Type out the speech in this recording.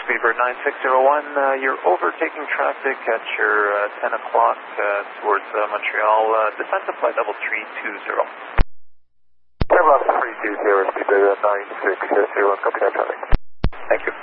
Speedbird 9601, you're overtaking traffic at your 10 o'clock towards Montreal. Descend to flight level 320. Level 320, Speedbird 9601, copy that traffic. Thank you.